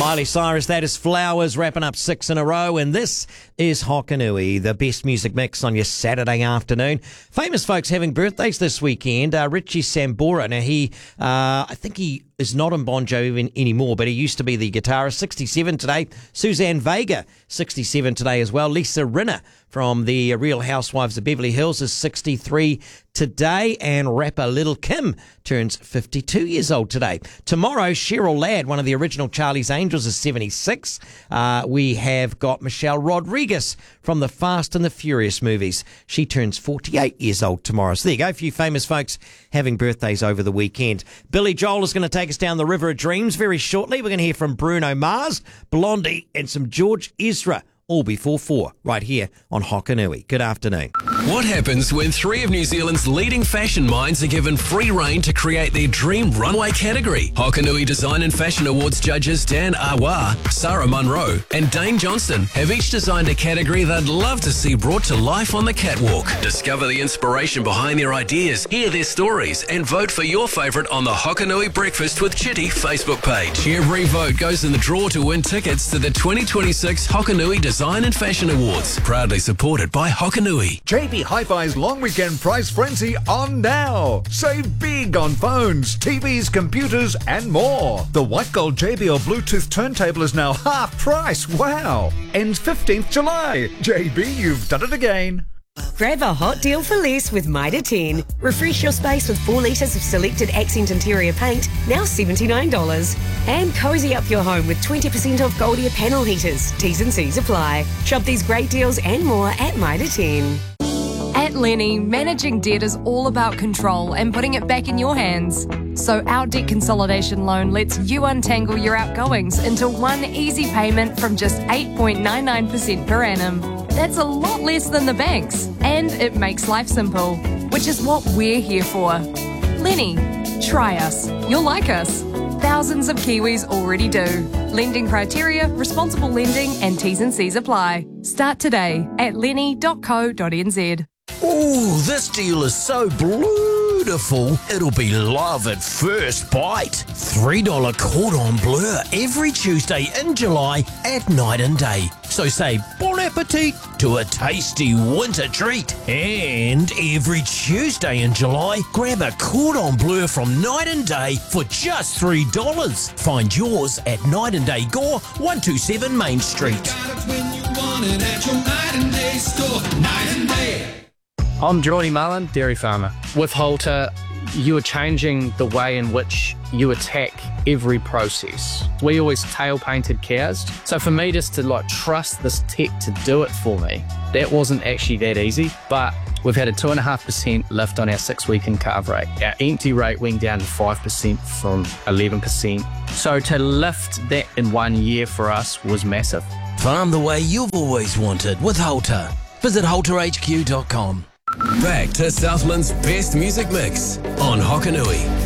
Miley Cyrus, that is Flowers, wrapping up 6 in a row, and this is Hokanui, the best music mix on your Saturday afternoon. Famous folks having birthdays this weekend. Richie Sambora, now I think he is not in Bon Jovi anymore, but he used to be the guitarist, 67 today. Suzanne Vega, 67 today as well. Lisa Rinna from the Real Housewives of Beverly Hills is 63 today, and rapper Lil' Kim turns 52 years old today. Tomorrow, Cheryl Ladd, one of the original Charlie's Angels, is 76. We have got Michelle Rodriguez from the Fast and the Furious movies. She turns 48 years old tomorrow. So there you go, a few famous folks having birthdays over the weekend. Billy Joel is going to take us down the River of Dreams very shortly. We're going to hear from Bruno Mars, Blondie, and some George Ezra, all before 4, right here on Hokanui. Good afternoon. What happens when 3 of New Zealand's leading fashion minds are given free rein to create their dream runway category? Hokanui Design and Fashion Awards judges Dan Awa, Sarah Munro, and Dane Johnston have each designed a category they'd love to see brought to life on the catwalk. Discover the inspiration behind their ideas, hear their stories, and vote for your favourite on the Hokanui Breakfast with Chitty Facebook page. Every vote goes in the draw to win tickets to the 2026 Hokanui Design and Fashion Awards, proudly supported by Hokanui. JB Hi-Fi's long weekend price frenzy on now. Save big on phones, TVs, computers, and more. The white gold JBL Bluetooth turntable is now half price. Wow. Ends 15th July. JB, you've done it again. Grab a hot deal for less with Mitre 10. Refresh your space with 4 litres of selected accent interior paint, now $79. And cosy up your home with 20% off Goldia panel heaters. T's and C's apply. Shop these great deals and more at Mitre 10. At Lenny, managing debt is all about control and putting it back in your hands. So our debt consolidation loan lets you untangle your outgoings into one easy payment from just 8.99% per annum. That's a lot less than the banks, and it makes life simple, which is what we're here for. Lenny, try us. You'll like us. Thousands of Kiwis already do. Lending criteria, responsible lending, and T's and C's apply. Start today at lenny.co.nz. Ooh, this deal is so beautiful, it'll be love at first bite. $3 cordon bleu every Tuesday in July at Night and Day. So say bon appetit to a tasty winter treat. And every Tuesday in July, grab a cordon bleu from Night and Day for just $3. Find yours at Night and Day Gore, 127 Main Street. I'm Geordie Mullen, dairy farmer. With Halter, you are changing the way in which you attack every process. We always tail painted cows. So for me just to trust this tech to do it for me, that wasn't actually that easy, but we've had a 2.5% lift on our 6-week calf rate. Our empty rate went down to 5% from 11%. So to lift that in 1 year for us was massive. Farm the way you've always wanted with Halter. Visit halterhq.com. Back to Southland's best music mix on Hokanui.